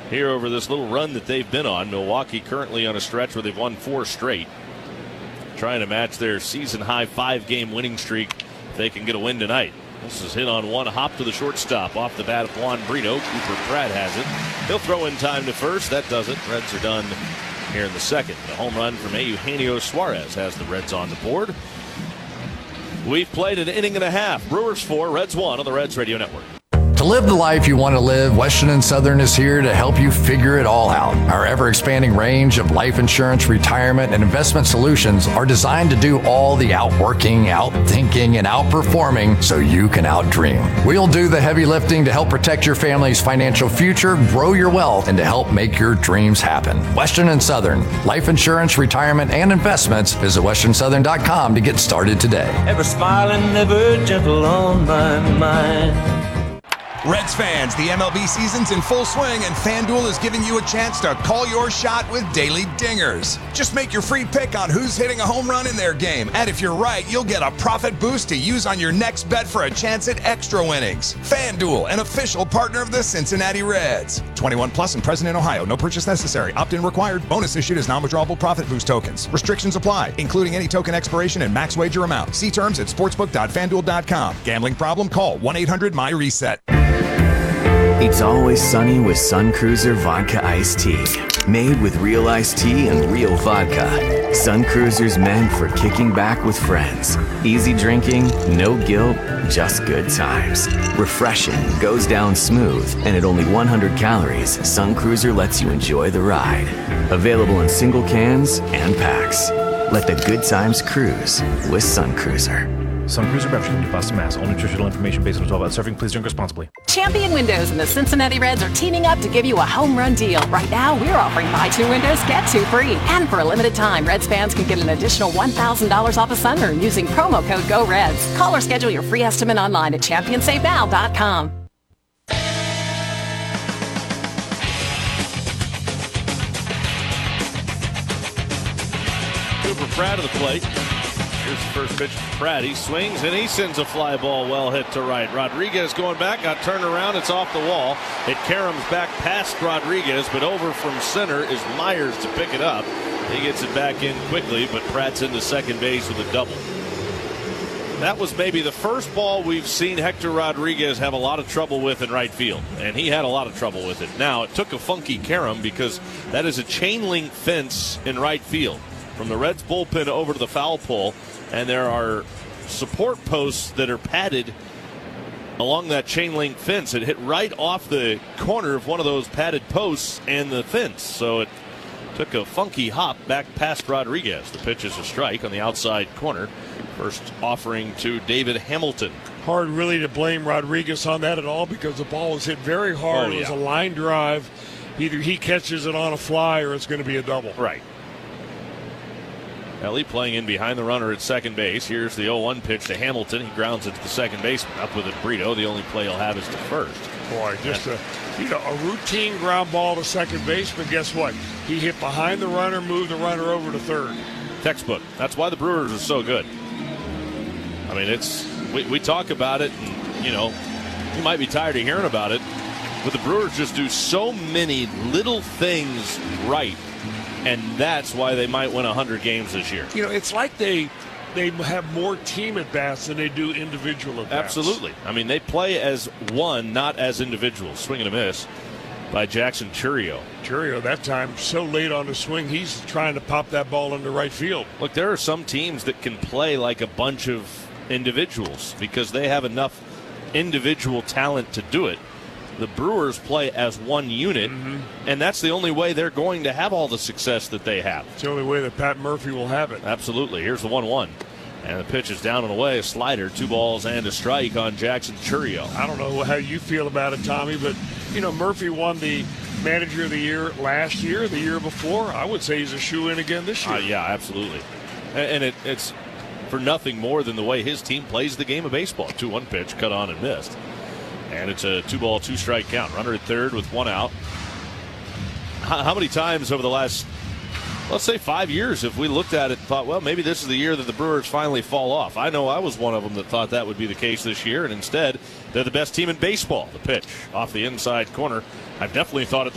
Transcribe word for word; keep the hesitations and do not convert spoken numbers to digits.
here over this little run that they've been on. Milwaukee currently on a stretch where they've won four straight, trying to match their season-high five-game winning streak if they can get a win tonight. This is hit on one, hop to the shortstop off the bat of Juan Brito. Cooper Pratt has it. He'll throw in time to first. That does it. Reds are done here in the second. The home run from Eugenio Suarez has the Reds on the board. We've played an inning and a half. Brewers four, Reds one on the Reds Radio Network. To live the life you want to live, Western and Southern is here to help you figure it all out. Our ever-expanding range of life insurance, retirement, and investment solutions are designed to do all the outworking, outthinking, and outperforming so you can outdream. We'll do the heavy lifting to help protect your family's financial future, grow your wealth, and to help make your dreams happen. Western and Southern, life insurance, retirement, and investments. Visit western southern dot com to get started today. Ever smiling, never gentle on my mind. Reds fans, the M L B season's in full swing, and FanDuel is giving you a chance to call your shot with daily dingers. Just make your free pick on who's hitting a home run in their game, and if you're right, you'll get a profit boost to use on your next bet for a chance at extra winnings. FanDuel, an official partner of the Cincinnati Reds. twenty-one plus and present in Ohio. No purchase necessary. Opt-in required. Bonus issued as non-withdrawable profit boost tokens. Restrictions apply, including any token expiration and max wager amount. See terms at sportsbook dot fan duel dot com. Gambling problem? Call one eight hundred my reset. It's always sunny with Sun Cruiser Vodka Iced Tea. Made with real iced tea and real vodka. Sun Cruiser's meant for kicking back with friends. Easy drinking, no guilt, just good times. Refreshing, goes down smooth, and at only one hundred calories, Sun Cruiser lets you enjoy the ride. Available in single cans and packs. Let the good times cruise with Sun Cruiser. Sun Cruiser beverage company, Boston, Mass. All nutritional information based on twelve ounce serving. Please drink responsibly. Champion Windows and the Cincinnati Reds are teaming up to give you a home run deal. Right now, we're offering buy two windows, get two free. And for a limited time, Reds fans can get an additional one thousand dollars off a sunroom using promo code GOREDS. Call or schedule your free estimate online at champion save now dot com. Cooper Pratt of the plate. Here's the first pitch from Pratt. He swings and he sends a fly ball well hit to right. Rodriguez going back, got turned around. It's off the wall. It caroms back past Rodriguez, but over from center is Myers to pick it up. He gets it back in quickly, but Pratt's into second base with a double. That was maybe the first ball we've seen Hector Rodriguez have a lot of trouble with in right field, and he had a lot of trouble with it. Now, it took a funky carom because that is a chain link fence in right field from the Reds bullpen over to the foul pole. And there are support posts that are padded along that chain link fence. It hit right off the corner of one of those padded posts and the fence. So it took a funky hop back past Rodriguez. The pitch is a strike on the outside corner. First offering to David Hamilton. Hard really to blame Rodriguez on that at all because the ball was hit very hard. Oh, yeah. It was a line drive. Either he catches it on a fly or it's going to be a double. Right. Ellie playing in behind the runner at second base. Here's the oh one pitch to Hamilton. He grounds it to the second baseman. Up with it, Brito. The only play he'll have is to first. Boy, just a, you know, a routine ground ball to second base, but guess what? He hit behind the runner, moved the runner over to third. Textbook. That's why the Brewers are so good. I mean, it's we, we talk about it, and, you know, you might be tired of hearing about it, but the Brewers just do so many little things right. And that's why they might win one hundred games this year. You know, it's like they they have more team at-bats than they do individual at-bats. Absolutely. I mean, they play as one, not as individuals. Swing and a miss by Jackson Chourio. Chourio, that time, so late on the swing, he's trying to pop that ball into right field. Look, there are some teams that can play like a bunch of individuals because they have enough individual talent to do it. The Brewers play as one unit, mm-hmm. and that's the only way they're going to have all the success that they have. It's the only way that Pat Murphy will have it. Absolutely. Here's the one one. And the pitch is down and away, a slider, two balls and a strike on Jackson Chourio. I don't know how you feel about it, Tommy, but, you know, Murphy won the Manager of the Year last year, the year before. I would say he's a shoe-in again this year. Uh, yeah, absolutely. And it, it's for nothing more than the way his team plays the game of baseball. two one pitch, cut on and missed. And it's a two-ball, two-strike count. Runner at third with one out. How, how many times over the last, let's say, five years have we looked at it and thought, well, maybe this is the year that the Brewers finally fall off? I know I was one of them that thought that would be the case this year, and instead, they're the best team in baseball. The pitch off the inside corner. I've definitely thought it